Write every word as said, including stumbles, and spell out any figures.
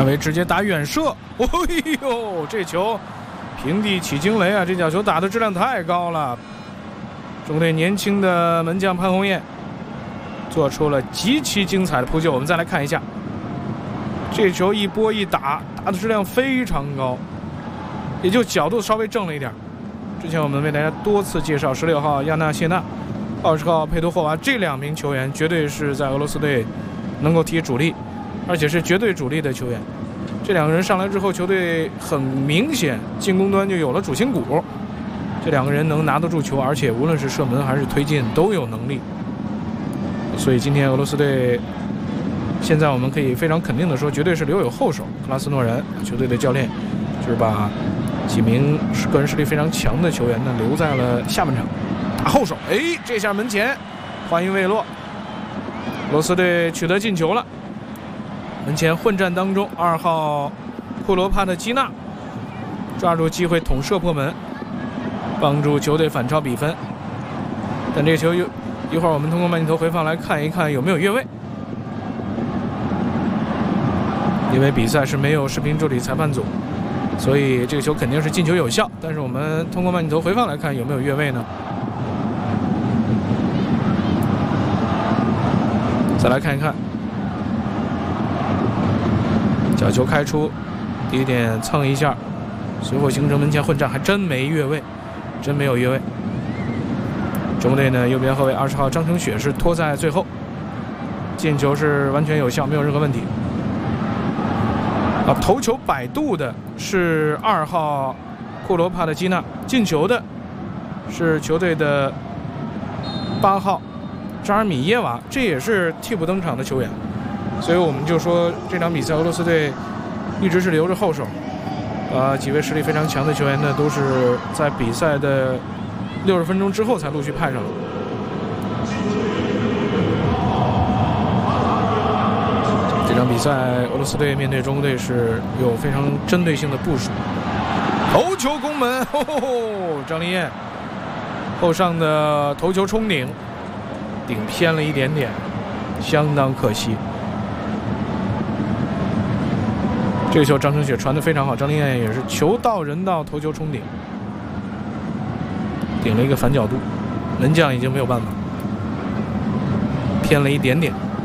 维直接打远射，哎呦，这球平地起惊雷啊！这脚球打的质量太高了。中队年轻的门将潘宏彦做出了极其精彩的扑救。我们再来看一下，这球一拨一打，打的质量非常高，也就角度稍微正了一点。之前我们为大家多次介绍十六号亚纳谢纳、二十号佩托霍娃这两名球员，绝对是在俄罗斯队能够踢主力，而且是绝对主力的球员。这两个人上来之后，球队很明显进攻端就有了主心骨。这两个人能拿得住球，而且无论是射门还是推进都有能力。所以今天俄罗斯队现在我们可以非常肯定的说，绝对是留有后手。克拉斯诺然球队的教练就是把几名个人实力非常强的球员呢留在了下半场打后手。哎，这下门前话音未落，俄罗斯队取得进球了。门前混战当中，二号库罗帕特基纳抓住机会捅射破门，帮助球队反超比分。但这个球一会儿我们通过慢镜头回放来看一看有没有越位，因为比赛是没有视频助理裁判组，所以这个球肯定是进球有效。但是我们通过慢镜头回放来看有没有越位呢？再来看一看，角球开出，第一点蹭一下，随后形成门前混战，还真没越位，真没有越位。中队呢，右边后卫二十号张成雪是拖在最后，进球是完全有效，没有任何问题。啊，头球摆渡的是二号库罗帕特基纳，进球的是球队的八号扎尔米耶娃，这也是替补登场的球员。所以我们就说这场比赛俄罗斯队一直是留着后手，啊，几位实力非常强的球员呢，都是在比赛的六十分钟之后才陆续派上了。这场比赛俄罗斯队面对中国队是有非常针对性的部署。头球攻门，吼吼吼，张立彦后上的头球冲顶，顶偏了一点点，相当可惜。这个球张成雪传得非常好，张立彦也是球到人到，头球冲顶，顶了一个反角度，门将已经没有办法，偏了一点点。